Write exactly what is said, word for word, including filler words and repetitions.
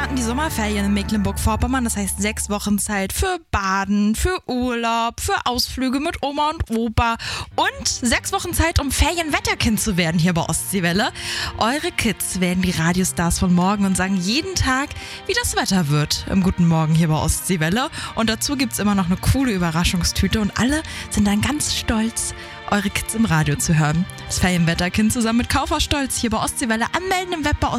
starten die Sommerferien in Mecklenburg-Vorpommern. Das heißt sechs Wochen Zeit für Baden, für Urlaub, für Ausflüge mit Oma und Opa und sechs Wochen Zeit, um Ferienwetterkind zu werden hier bei Ostseewelle. Eure Kids werden die Radiostars von morgen und sagen jeden Tag, wie das Wetter wird im Guten Morgen hier bei Ostseewelle. Und dazu gibt es immer noch eine coole Überraschungstüte und alle sind dann ganz stolz, eure Kids im Radio zu hören. Das Ferienwetterkind zusammen mit Kaufhaus Stolz hier bei Ostseewelle. Anmelden im Web bei